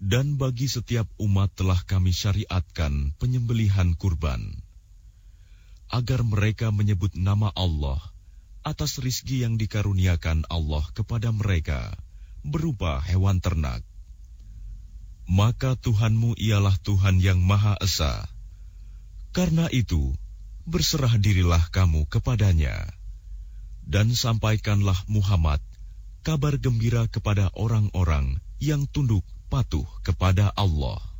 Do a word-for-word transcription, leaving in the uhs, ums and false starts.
Dan bagi setiap umat telah kami syariatkan penyembelihan kurban, agar mereka menyebut nama Allah atas rizki yang dikaruniakan Allah kepada mereka berupa hewan ternak. Maka Tuhanmu ialah Tuhan yang Maha Esa. Karena itu, berserah dirilah kamu kepadanya, dan sampaikanlah Muhammad kabar gembira kepada orang-orang yang tunduk patuh kepada Allah.